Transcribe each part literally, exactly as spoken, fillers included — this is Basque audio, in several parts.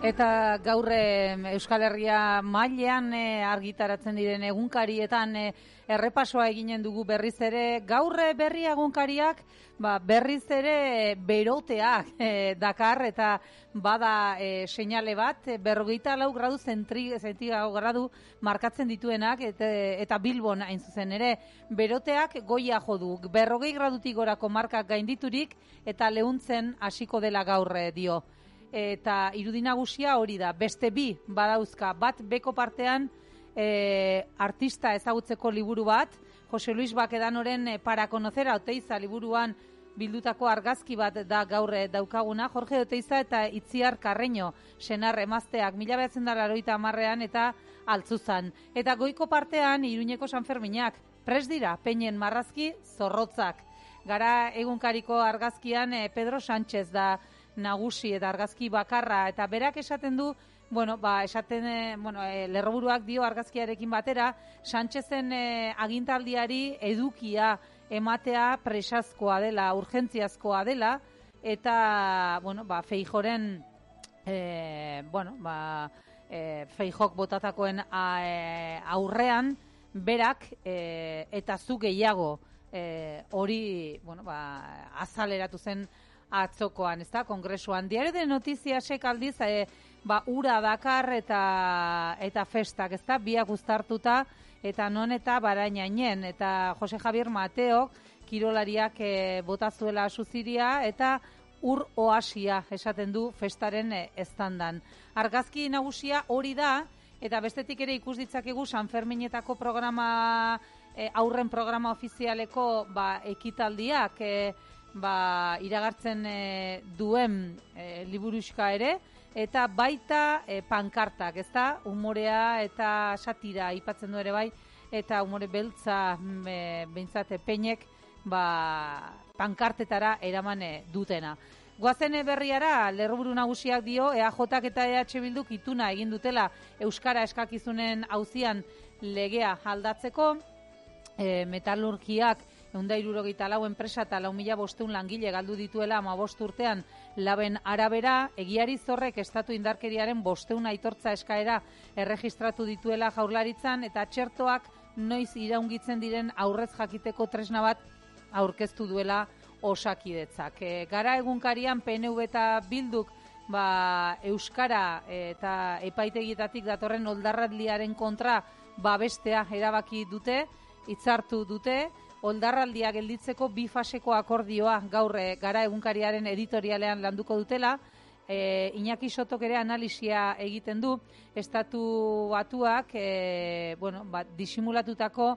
Eta gaur Euskal Herria mailean e, argitaratzen diren egunkarietan e, errepasoa eginen dugu berriz ere. Gaur berri egunkariak ba, berriz ere beroteak e, dakar eta bada e, seinale bat, berrogeita lau gradu zentigrado gradu markatzen dituenak eta, eta Bilbon hain zuzen ere beroteak goia jo du. Berrogei gradutik gorako markak gainditurik eta leuntzen hasiko dela gaur dio. Eta irudi nagusia hori da, beste bi badauzka, bat beko partean e, artista ezagutzeko liburu bat, Jose Luis Bakedanoren e, Para conocer a Oteiza liburuan bildutako argazki bat da gaur daukaguna, Jorge Oteiza eta Itziar Carreño, senar emazteak, mila behatzen da laroita hamarrean eta Altzuzan. Eta goiko partean Iruñeko Sanferminak, prest dira, peinen marrazki zorrotzak. Gara egunkariko argazkian e, Pedro Sánchez da nagusi eta argazki bakarra, eta berak esaten du, bueno, ba, esaten, e, bueno, e, lerroburuak dio argazkiarekin batera, Sánchezen e, agintaldiari edukia ematea presazkoa dela, urgentziazkoa dela, eta, bueno, ba, Feijoren, e, bueno, ba, e, Feijok botatakoen a, e, aurrean, berak, e, eta zu gehiago, e, hori, bueno, ba, azaleratu zen atzokoan, ez da, kongresuan. Diario de Notiziasek aldiz, e, ba, ura dakar eta eta festak, ez da, biak uztartuta, eta non eta barainainen, eta Jose Javier Mateok, kirolariak e, botazuela suziria, eta ur oasia esaten du festaren e, eztandan. Argazki nagusia hori da, eta bestetik ere ikus ditzakegu San Ferminetako programa, e, aurren programa ofizialeko ba, ekitaldiak, e, ba, iragartzen e, duen e, liburuxka ere, eta baita e, pankartak, ez da, humorea eta satira aipatzen du ere bai, eta humore beltza e, behintzate peinek ba, pankartetara eramane dutena. Goazen berriara, lerroburu nagusiak dio, E A Jak eta E H Bilduk ituna egin dutela Euskara eskakizunen auzian legea aldatzeko, e, metalurgiak ehun eta hirurogeita lau enpresa eta lau mila bostehun langile galdu dituela hamabost urtean laben arabera, egiari zorrek estatu indarkeriaren bostehun aitortza eskaera erregistratu dituela Jaurlaritzan, eta txertoak noiz iraungitzen diren aurrez jakiteko tresna bat aurkeztu duela Osakidetzak. E, gara egunkarian P N V eta Bilduk ba, Euskara eta epaitegietatik datorren oldarraldiaren kontra babestea erabaki dute, hitzartu dute, oldarraldia gelditzeko bi faseko akordioa gaur gara egunkariaren editorialean landuko dutela. E, Iñaki Sotok ere analisia egiten du, estatu batuak e, bueno, ba, disimulatutako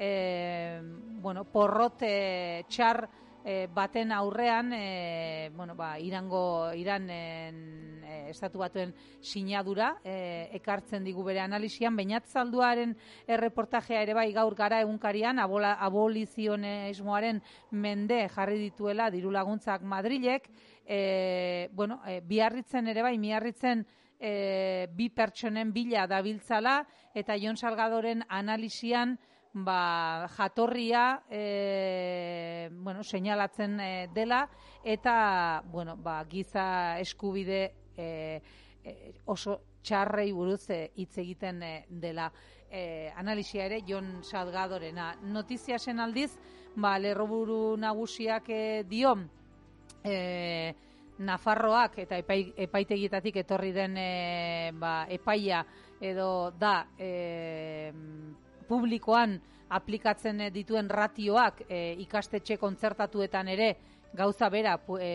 e, bueno, porrot e, txar e, baten aurrean e, bueno, ba, Irango Iranen e, estatu batuen sinadura e, ekartzen digu bere analisian. Beñat Zalduaren erreportajea ere bai gaur gara egunkarian, abola, abolizionismoaren mende jarri dituela diru laguntzak Madrilek, e, bueno, e, biarritzen ere bai, miarritzen e, bi pertsonen bila dabiltzala, eta Jon Salgadoren analisian ba, jatorria e, bueno, seinalatzen e, dela, eta bueno, ba, giza eskubide e, e, oso txarrei buruz hitz e, egiten e, dela e, analisia ere Jon Salgadorena. Notiziasen aldiz, ba, lerroburu nagusiak e, dio e, Nafarroak eta epai, epaitegietatik etorri den e, ba, epaia edo da e, publikoan aplikatzen dituen ratioak e, ikastetxe kontzertatuetan ere gauza bera e,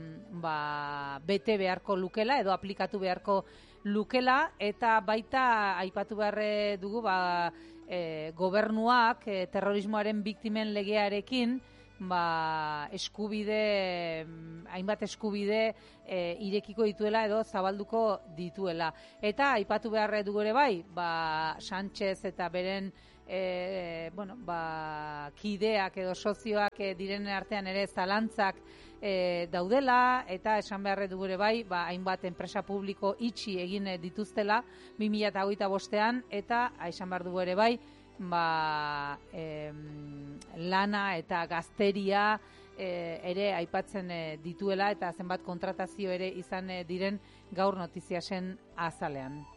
ba, bete beharko lukela edo aplikatu beharko lukela, eta baita aipatu behar dugu ba, e, gobernuak e, terrorismoaren biktimen legearekin ba, eskubide, hainbat eskubide e, irekiko dituela edo zabalduko dituela. Eta aipatu behar dugu ere bai, ba, Sánchez eta beren e, bueno, ba, kideak edo sozioak e, direnen artean ere zalantzak e, daudela, eta esan behar dugu ere bai, ba, hainbat enpresa publiko itxi egin dituztela bi mila hogeita bostean, eta esan behar dugu ere bai, ba, em, lana eta gazteria e, ere aipatzen e, dituela, eta zenbat kontratazio ere izan e, diren gaur notiziasen azalean.